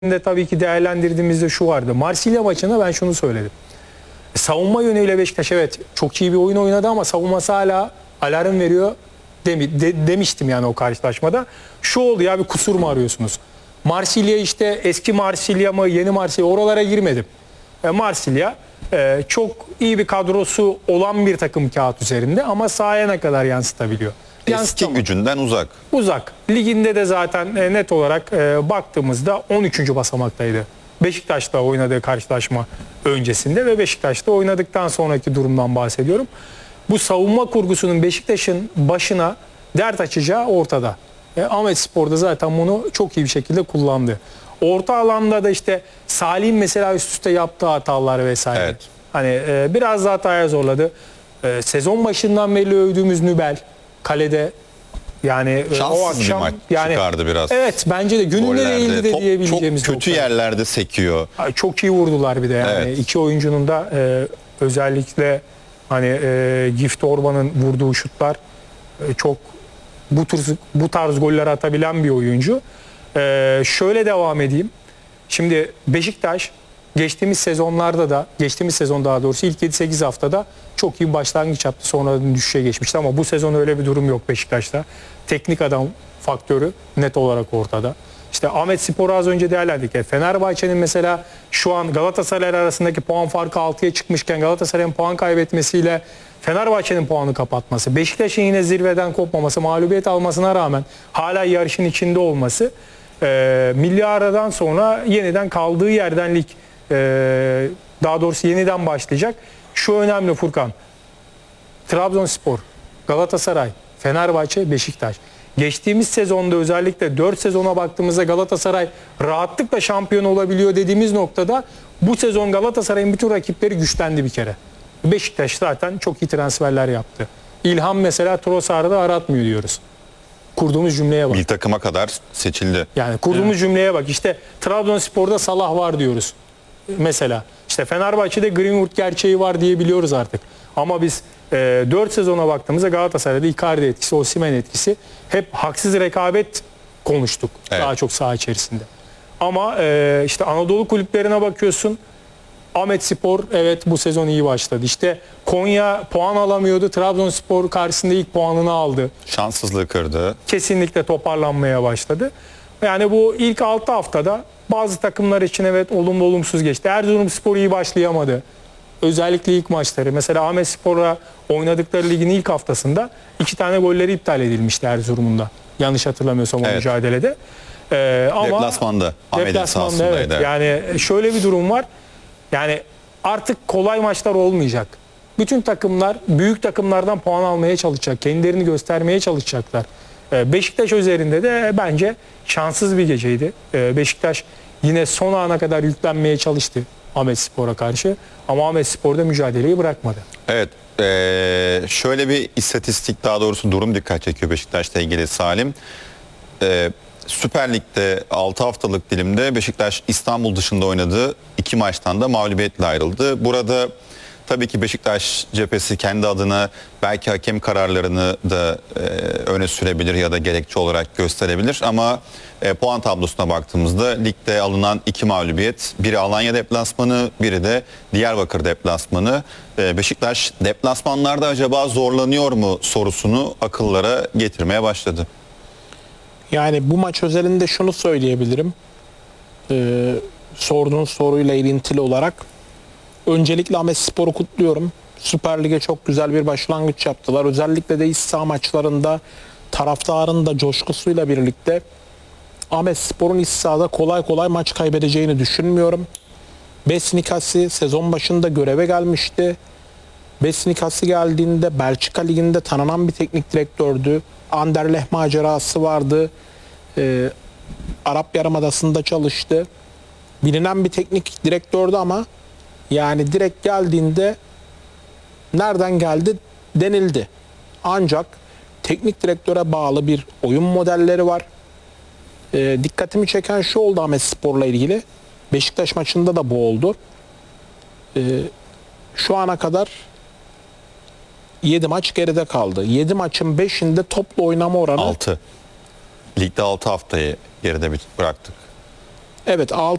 de tabii ki değerlendirdiğimizde şu vardı. Marsilya maçında ben şunu söyledim. Savunma yönüyle Beşiktaş evet çok iyi bir oyun oynadı ama savunması hala alarm veriyor demiştim yani o karşılaşmada. Şu oldu ya, bir kusur mu arıyorsunuz? Marsilya işte eski Marsilya mı yeni Marsilya, oralara girmedim. Marsilya çok iyi bir kadrosu olan bir takım kağıt üzerinde ama sahaya ne kadar yansıtabiliyor? Eski gücünden uzak. Uzak. Liginde de zaten net olarak baktığımızda 13. basamaktaydı. Beşiktaş'ta oynadığı karşılaşma öncesinde ve Beşiktaş'ta oynadıktan sonraki durumdan bahsediyorum. Bu savunma kurgusunun Beşiktaş'ın başına dert açacağı ortada. Ahmetspor'da zaten bunu çok iyi bir şekilde kullandı. Orta alanda da işte Salih'in mesela üst üste yaptığı hatalar vesaire. Evet. Hani biraz daha hataya zorladı. Sezon başından beri övdüğümüz Nübel kalede, yani Şanssız o akşam bir maç yani çıkardı biraz. Evet, bence de gününde değildi de diyebileceğimiz çok kötü nokta. yerlerde sekiyor. Çok iyi vurdular bir de yani. Evet. İki oyuncunun da özellikle hani Gift Orban'ın vurduğu şutlar çok bu tarz goller atabilen bir oyuncu. Şöyle devam edeyim. Şimdi Beşiktaş geçtiğimiz sezon daha doğrusu ilk 7-8 haftada çok iyi bir başlangıç yaptı. Sonradan düşüşe geçmişti ama bu sezon öyle bir durum yok Beşiktaş'ta. Teknik adam faktörü net olarak ortada. İşte Ahmetspor'u az önce değerlendirdik. Fenerbahçe'nin mesela şu an Galatasaray arasındaki puan farkı 6'ya çıkmışken Galatasaray'ın puan kaybetmesiyle Fenerbahçe'nin puanı kapatması, Beşiktaş'ın yine zirveden kopmaması, mağlubiyet almasına rağmen hala yarışın içinde olması, milli aradan sonra yeniden kaldığı yerden lig daha doğrusu yeniden başlayacak. Şu önemli Furkan. Trabzonspor, Galatasaray, Fenerbahçe, Beşiktaş. Geçtiğimiz sezonda özellikle 4 sezona baktığımızda Galatasaray rahatlıkla şampiyon olabiliyor dediğimiz noktada bu sezon Galatasaray'ın bütün rakipleri güçlendi bir kere. Beşiktaş zaten çok iyi transferler yaptı. İlhan mesela Trossard'ı aratmıyor diyoruz. Kurduğumuz cümleye bak. Bir takıma kadar seçildi. Yani kurduğumuz cümleye bak. İşte Trabzonspor'da Salah var diyoruz. Mesela işte Fenerbahçe'de Greenwood gerçeği var diyebiliyoruz artık. Ama biz 4 sezona baktığımızda Galatasaray'da Icardi etkisi, Osimhen etkisi, hep haksız rekabet konuştuk daha çok saha içerisinde. Ama işte Anadolu kulüplerine bakıyorsun. Ahmetspor evet bu sezon iyi başladı. İşte Konya puan alamıyordu. Trabzonspor karşısında ilk puanını aldı. Şanssızlığı kırdı. Kesinlikle toparlanmaya başladı. Yani bu ilk 6 haftada bazı takımlar için evet olumlu olumsuz geçti. Erzurumspor iyi başlayamadı. Özellikle ilk maçları. Mesela Ahmetspor'la oynadıkları ligin ilk haftasında 2 tane golleri iptal edilmişti Erzurum'un da. Yanlış hatırlamıyorsam o mücadelede. Ama Deplasmanda. Ahmet'in sahasındaydı. evet. Yani şöyle bir durum var. Yani artık kolay maçlar olmayacak. Bütün takımlar büyük takımlardan puan almaya çalışacak. Kendilerini göstermeye çalışacaklar. Beşiktaş üzerinde de bence şanssız bir geceydi. Beşiktaş yine son ana kadar yüklenmeye çalıştı Ahmetspor'a karşı. Ama Ahmetspor da mücadeleyi bırakmadı. Evet. Şöyle bir istatistik, daha doğrusu durum dikkat çekiyor Beşiktaş'la ilgili Salim. Süper Lig'de 6 haftalık dilimde Beşiktaş İstanbul dışında oynadığı 2 maçtan da mağlubiyetle ayrıldı. Burada tabii ki Beşiktaş cephesi kendi adına belki hakem kararlarını da öne sürebilir ya da gerekçe olarak gösterebilir. Ama puan tablosuna baktığımızda ligde alınan 2 mağlubiyet, biri Alanya deplasmanı, biri de Diyarbakır deplasmanı. Beşiktaş deplasmanlarda acaba zorlanıyor mu sorusunu akıllara getirmeye başladı. Yani bu maç özelinde şunu söyleyebilirim. Sorduğun soruyla ilintili olarak. Öncelikle Ahmetspor'u kutluyorum. Süper Lig'e çok güzel bir başlangıç yaptılar. Özellikle de iç saha maçlarında taraftarın da coşkusuyla birlikte Ahmetspor'un iç sahada kolay kolay maç kaybedeceğini düşünmüyorum. Besnikasi sezon başında göreve gelmişti. Besnikasi geldiğinde Belçika Ligi'nde tanınan bir teknik direktördü. Anderlecht macerası vardı. Arap Yarımadası'nda çalıştı. Bilinen bir teknik direktördü ama yani direkt geldiğinde nereden geldi denildi. Ancak teknik direktöre bağlı bir oyun modelleri var. Dikkatimi çeken şu oldu Ahmetspor'la ilgili. Beşiktaş maçında da bu oldu. Şu ana kadar 7 maç geride kaldı. 7 maçın 5'inde toplu oynama oranı 6. Ligde 6 haftayı geride bıraktık. Evet,